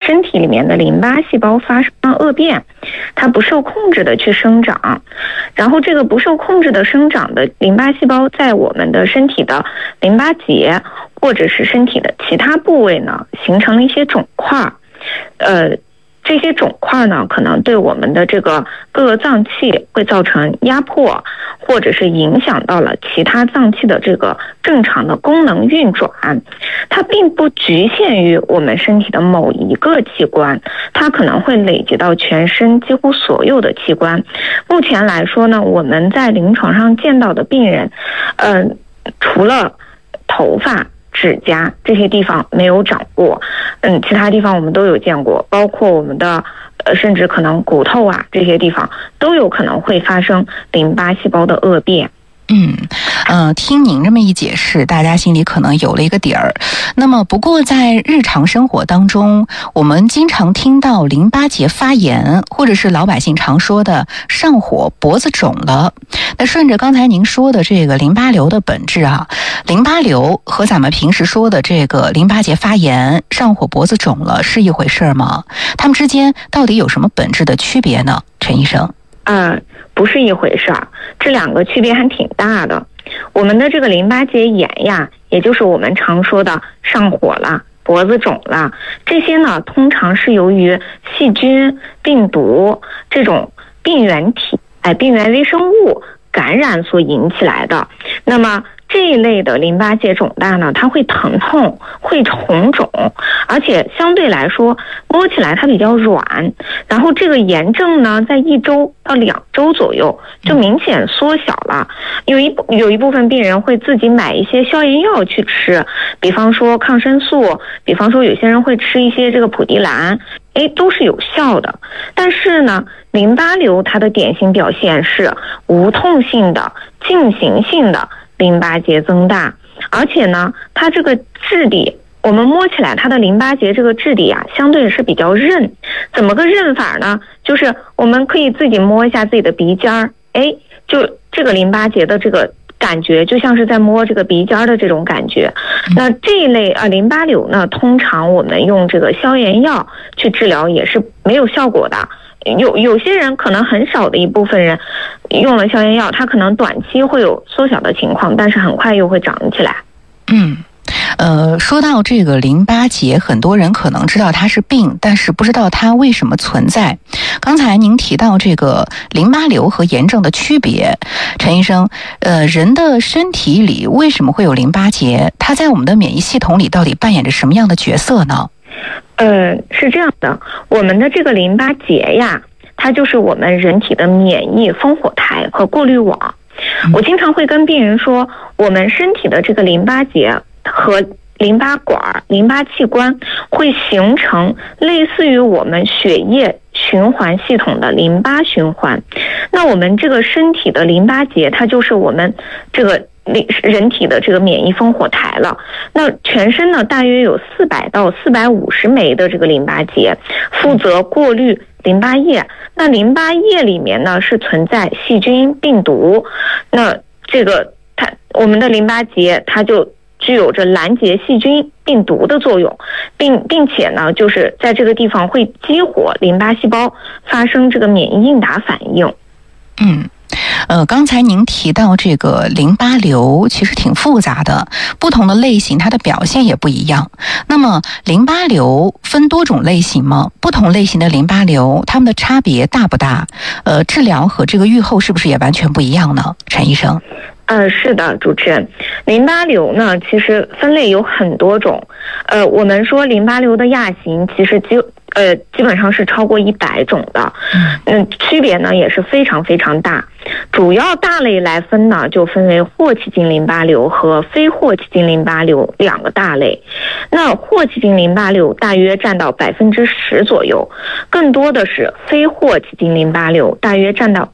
身体里面的淋巴细胞发生了恶变，它不受控制的去生长，然后这个不受控制的生长的淋巴细胞在我们的身体的淋巴结或者是身体的其他部位呢，形成了一些肿块，这些肿块呢，可能对我们的这个各个脏器会造成压迫，或者是影响到了其他脏器的这个正常的功能运转。它并不局限于我们身体的某一个器官，它可能会累积到全身几乎所有的器官。目前来说呢，我们在临床上见到的病人，除了头发、指甲这些地方没有长过，其他地方我们都有见过，包括我们的甚至可能骨头啊这些地方都有可能会发生淋巴细胞的恶变。 听您这么一解释，大家心里可能有了一个底儿。那么不过在日常生活当中，我们经常听到淋巴结发炎，或者是老百姓常说的上火、脖子肿了。那顺着刚才您说的这个淋巴瘤的本质啊，淋巴瘤和咱们平时说的这个淋巴结发炎、上火、脖子肿了是一回事吗？它们之间到底有什么本质的区别呢？陈医生。 不是一回事儿，这两个区别还挺大的。我们的这个淋巴结炎呀，也就是我们常说的上火了、脖子肿了，这些呢通常是由于细菌、病毒这种病原体、病原微生物感染所引起来的。那么这一类的淋巴结肿大呢，它会疼痛，会红肿，而且相对来说摸起来它比较软，然后这个炎症呢在1周到2周左右就明显缩小了。有一部分病人会自己买一些消炎药去吃，比方说抗生素，比方说有些人会吃一些这个普地蓝，都是有效的。但是呢，淋巴瘤它的典型表现是无痛性的、进行性的淋巴结增大，而且呢，它这个质地，我们摸起来它的淋巴结这个质地啊，相对是比较韧。怎么个韧法呢？就是我们可以自己摸一下自己的鼻尖儿，就这个淋巴结的这个感觉，就像是在摸这个鼻尖的这种感觉。那这一类淋巴瘤呢，通常我们用这个消炎药去治疗也是没有效果的。有些人可能很少的一部分人用了消炎药，他可能短期会有缩小的情况，但是很快又会长起来。 说到这个淋巴结，很多人可能知道它是病，但是不知道它为什么存在。刚才您提到这个淋巴瘤和炎症的区别，陈医生，人的身体里为什么会有淋巴结？它在我们的免疫系统里到底扮演着什么样的角色呢？ 是这样的，我们的这个淋巴结呀，它就是我们人体的免疫烽火台和过滤网。我经常会跟病人说，我们身体的这个淋巴结和淋巴管、淋巴器官会形成类似于我们血液循环系统的淋巴循环。那我们这个身体的淋巴结，它就是我们这个人体的这个免疫烽火台了。那全身呢，大约有400到450枚的这个淋巴结，负责过滤淋巴液。那淋巴液里面呢是存在细菌、病毒。那这个我们的淋巴结它就具有着拦截细菌、病毒的作用，并且呢，就是在这个地方会激活淋巴细胞，发生这个免疫应答反应。 刚才您提到这个淋巴瘤其实挺复杂的，不同的类型它的表现也不一样。那么淋巴瘤分多种类型吗？不同类型的淋巴瘤它们的差别大不大？治疗和这个预后是不是也完全不一样呢？陈医生。 是的，主持人，淋巴瘤呢，其实分类有很多种。我们说淋巴瘤的亚型，其实基本上是超过100种的。区别呢也是非常非常大。主要大类来分呢，就分为霍奇金淋巴瘤和非霍奇金淋巴瘤2个大类。那霍奇金淋巴瘤大约占到10%左右，更多的是非霍奇金淋巴瘤，大约占到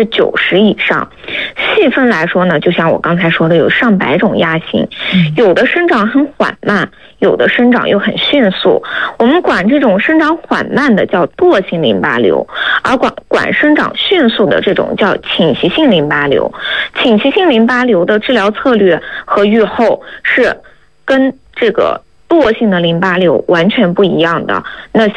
90%以上。细分来说呢，就像我刚才说的，有上百种亚型，有的生长很缓慢，有的生长又很迅速。我们管这种生长缓慢的叫惰性淋巴瘤，而管生长迅速的这种叫侵袭性淋巴瘤。侵袭性淋巴瘤的治疗策略和预后是跟这个惰性的淋巴瘤完全不一样的。那